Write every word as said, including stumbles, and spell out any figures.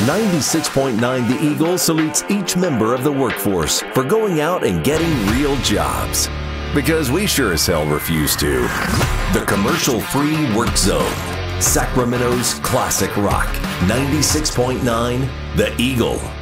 ninety-six point nine The Eagle salutes each member of the workforce for going out and getting real jobs. Because we sure as hell refuse to. The commercial-free work zone. Sacramento's classic rock. ninety-six point nine The Eagle.